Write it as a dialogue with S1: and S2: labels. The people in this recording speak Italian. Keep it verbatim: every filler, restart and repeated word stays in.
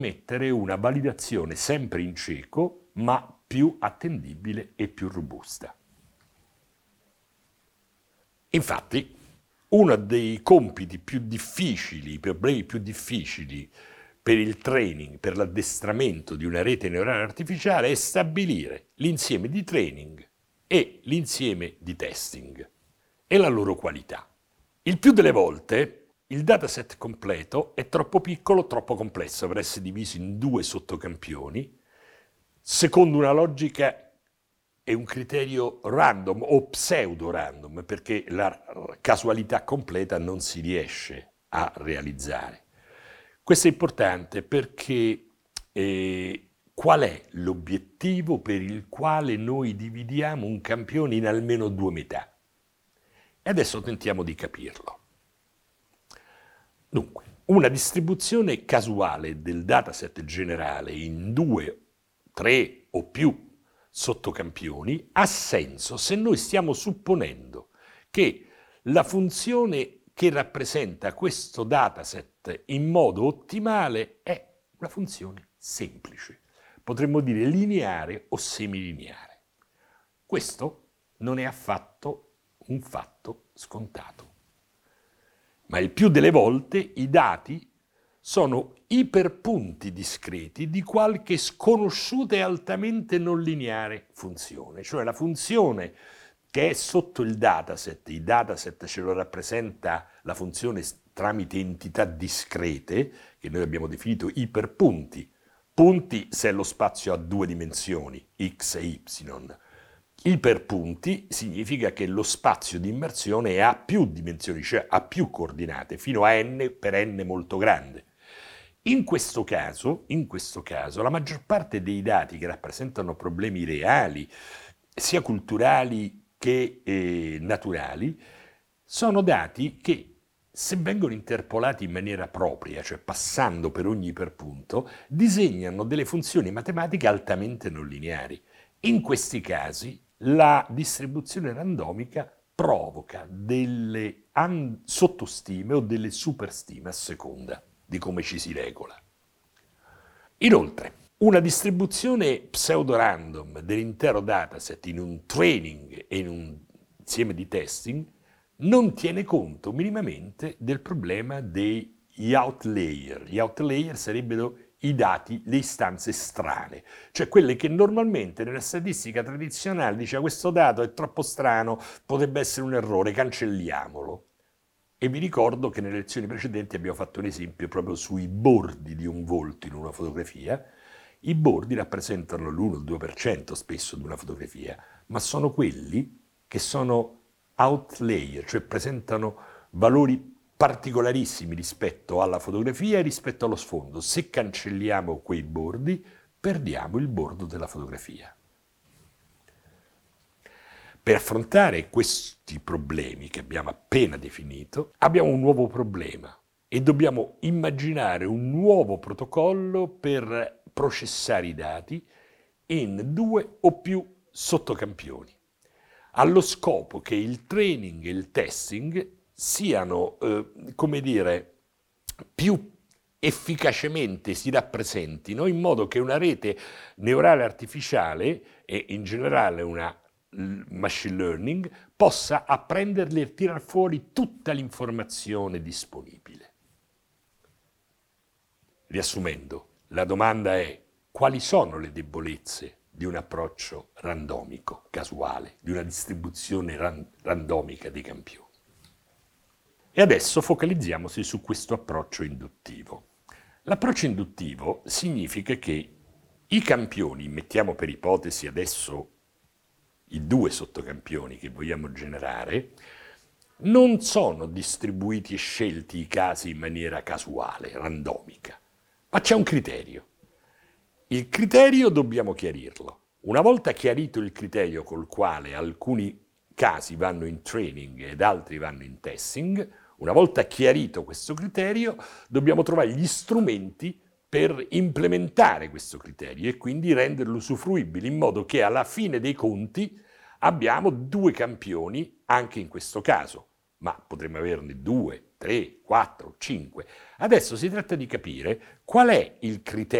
S1: mettere una validazione sempre in cieco, ma più attendibile e più robusta. Infatti, uno dei compiti più difficili, i problemi più difficili per il training, per l'addestramento di una rete neurale artificiale è stabilire l'insieme di training e l'insieme di testing e la loro qualità. Il più delle volte il dataset completo è troppo piccolo, troppo complesso per essere diviso in due sottocampioni, secondo una logica e un criterio random o pseudo-random, perché la casualità completa non si riesce a realizzare. Questo è importante perché eh, qual è l'obiettivo per il quale noi dividiamo un campione in almeno due metà? E adesso tentiamo di capirlo. Dunque, una distribuzione casuale del dataset generale in due, tre o più sottocampioni ha senso se noi stiamo supponendo che la funzione che rappresenta questo dataset in modo ottimale è una funzione semplice, potremmo dire lineare o semilineare. Questo non è affatto un fatto scontato. Ma il più delle volte i dati sono iperpunti discreti di qualche sconosciuta e altamente non lineare funzione, cioè la funzione che è sotto il dataset, il dataset ce lo rappresenta la funzione tramite entità discrete, che noi abbiamo definito iperpunti, punti se è lo spazio ha due dimensioni, x e y. Iperpunti significa che lo spazio di immersione ha più dimensioni, cioè ha più coordinate, fino a n per n molto grande. In questo caso, in questo caso, la maggior parte dei dati che rappresentano problemi reali, sia culturali che eh, naturali, sono dati che, se vengono interpolati in maniera propria, cioè passando per ogni iperpunto, disegnano delle funzioni matematiche altamente non lineari. In questi casi, la distribuzione randomica provoca delle sottostime o delle superstime a seconda di come ci si regola. Inoltre, una distribuzione pseudo-random dell'intero dataset in un training e in un insieme di testing non tiene conto minimamente del problema degli outlier. Gli outlier sarebbero i dati, le istanze strane, cioè quelle che normalmente nella statistica tradizionale dice questo dato è troppo strano, potrebbe essere un errore, cancelliamolo. E vi ricordo che nelle lezioni precedenti abbiamo fatto un esempio proprio sui bordi di un volto in una fotografia. I bordi rappresentano l'uno o il due per cento spesso di una fotografia, ma sono quelli che sono outlier, cioè presentano valori particolarissimi rispetto alla fotografia e rispetto allo sfondo. Se cancelliamo quei bordi, perdiamo il bordo della fotografia. Per affrontare questi problemi che abbiamo appena definito, abbiamo un nuovo problema e dobbiamo immaginare un nuovo protocollo per processare i dati in due o più sottocampioni, allo scopo che il training e il testing siano, eh, come dire, più efficacemente si rappresentino in modo che una rete neurale artificiale e in generale una machine learning possa apprenderli e tirar fuori tutta l'informazione disponibile. Riassumendo, la domanda è: quali sono le debolezze di un approccio randomico, casuale, di una distribuzione ran- randomica dei campioni? E adesso focalizziamoci su questo approccio induttivo. L'approccio induttivo significa che i campioni, mettiamo per ipotesi adesso i due sottocampioni che vogliamo generare, non sono distribuiti e scelti i casi in maniera casuale, randomica, ma c'è un criterio. Il criterio dobbiamo chiarirlo. Una volta chiarito il criterio col quale alcuni casi vanno in training ed altri vanno in testing, una volta chiarito questo criterio, dobbiamo trovare gli strumenti per implementare questo criterio e quindi renderlo usufruibile in modo che alla fine dei conti abbiamo due campioni anche in questo caso, ma potremmo averne due, tre, quattro, cinque. Adesso si tratta di capire qual è il criterio